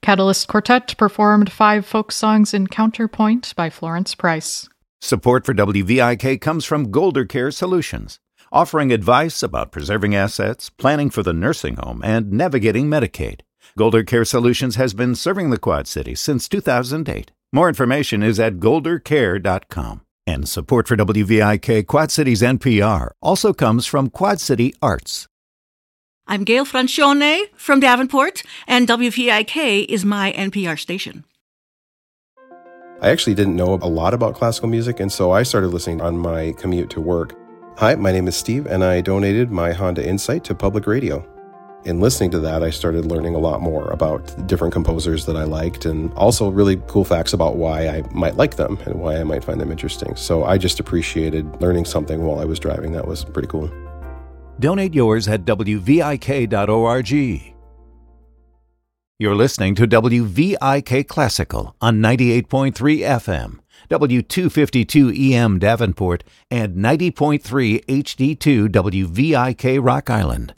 Catalyst Quartet performed 5 folk songs in Counterpoint by Florence Price. Support for WVIK comes from Golder Care Solutions, offering advice about preserving assets, planning for the nursing home, and navigating Medicaid. Golder Care Solutions has been serving the Quad Cities since 2008. More information is at goldercare.com. And support for WVIK Quad Cities NPR also comes from Quad City Arts. I'm Gail Francione from Davenport, and WVIK is my NPR station. I actually didn't know a lot about classical music, and so I started listening on my commute to work. Hi, my name is Steve, and I donated my Honda Insight to public radio. In listening to that, I started learning a lot more about different composers that I liked, and also really cool facts about why I might like them and why I might find them interesting. So I just appreciated learning something while I was driving. That was pretty cool. Donate yours at WVIK.org. You're listening to WVIK Classical on 98.3 FM, W252 EM Davenport, and 90.3 HD2 WVIK Rock Island.